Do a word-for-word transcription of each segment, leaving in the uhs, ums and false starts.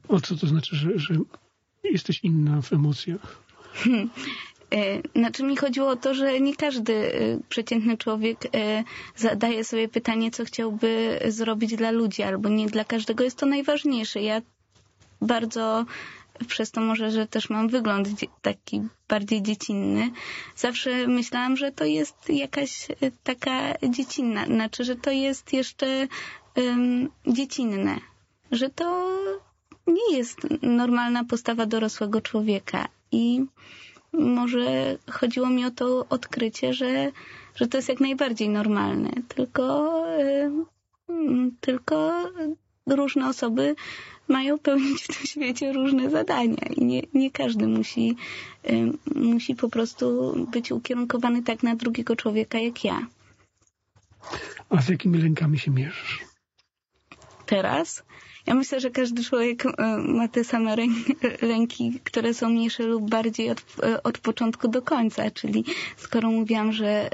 O co to znaczy, że, że jesteś inna w emocjach? Hmm. Znaczy mi chodziło o to, że nie każdy przeciętny człowiek zadaje sobie pytanie, co chciałby zrobić dla ludzi, albo nie dla każdego jest to najważniejsze. Ja bardzo, przez to może, że też mam wygląd taki bardziej dziecinny, zawsze myślałam, że to jest jakaś taka dziecinna, znaczy, że to jest jeszcze um, dziecinne, że to nie jest normalna postawa dorosłego człowieka i może chodziło mi o to odkrycie, że, że to jest jak najbardziej normalne, tylko, yy, tylko różne osoby mają pełnić w tym świecie różne zadania i nie, nie każdy musi, yy, musi po prostu być ukierunkowany tak na drugiego człowieka jak ja. A z jakimi lękami się mierzysz? Teraz? Ja myślę, że każdy człowiek ma te same lęki, które są mniejsze lub bardziej od, od początku do końca. Czyli skoro mówiłam, że,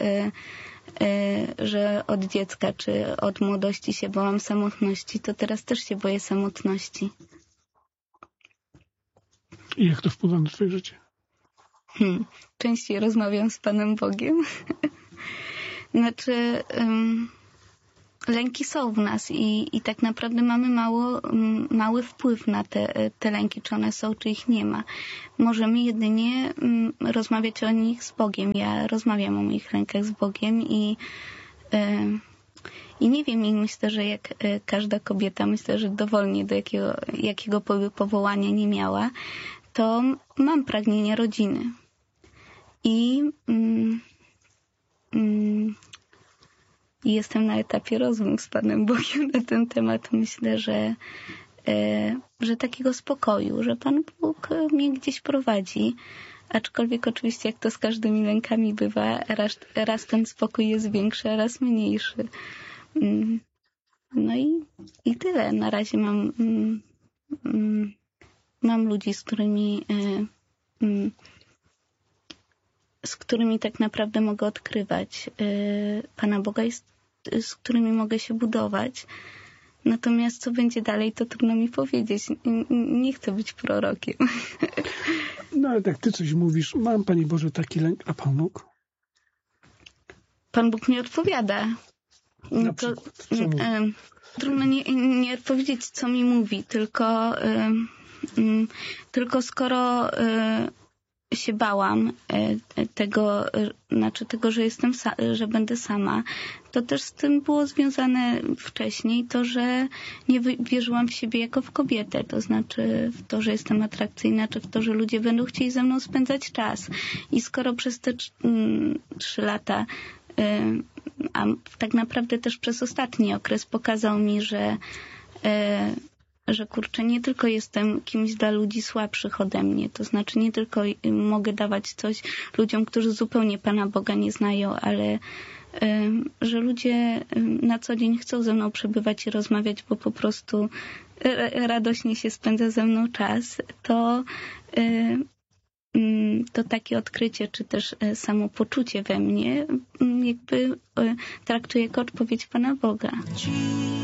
że od dziecka czy od młodości się bałam samotności, to teraz też się boję samotności. I jak to wpływa na twoje życie? Hmm. Częściej rozmawiam z Panem Bogiem. Znaczy... Um, lęki są w nas i, i tak naprawdę mamy mało, mały wpływ na te, te lęki, czy one są, czy ich nie ma. Możemy jedynie um, rozmawiać o nich z Bogiem. Ja rozmawiam o moich lękach z Bogiem i, y, i nie wiem, i myślę, że jak y, każda kobieta, myślę, że dowolnie do jakiego, jakiego powołania nie miała, to mam pragnienie rodziny. I mm, mm, I jestem na etapie rozmów z Panem Bogiem na ten temat. Myślę, że, e, że takiego spokoju, że Pan Bóg mnie gdzieś prowadzi. Aczkolwiek oczywiście jak to z każdymi lękami bywa, raz, raz ten spokój jest większy, a raz mniejszy. No i, i tyle. Na razie mam, mm, mam ludzi, z którymi e, mm, z którymi tak naprawdę mogę odkrywać e, Pana Boga i z, z którymi mogę się budować. Natomiast co będzie dalej, to trudno mi powiedzieć. Nie, nie chcę być prorokiem. No ale tak ty coś mówisz, mam, Panie Boże, taki lęk, a Pan Bóg? Pan Bóg mi odpowiada. Na to, przykład, co mówi? Y, trudno nie, nie odpowiedzieć, co mi mówi, tylko, y, y, tylko skoro y, się bałam tego, znaczy tego, że jestem, że będę sama, to też z tym było związane wcześniej to, że nie wierzyłam w siebie jako w kobietę, to znaczy w to, że jestem atrakcyjna, czy w to, że ludzie będą chcieli ze mną spędzać czas. I skoro przez te trzy lata, a tak naprawdę też przez ostatni okres pokazał mi, że że kurczę, nie tylko jestem kimś dla ludzi słabszych ode mnie, to znaczy nie tylko mogę dawać coś ludziom, którzy zupełnie Pana Boga nie znają, ale że ludzie na co dzień chcą ze mną przebywać i rozmawiać, bo po prostu radośnie się spędza ze mną czas, to to takie odkrycie, czy też samopoczucie we mnie jakby traktuję jako odpowiedź Pana Boga.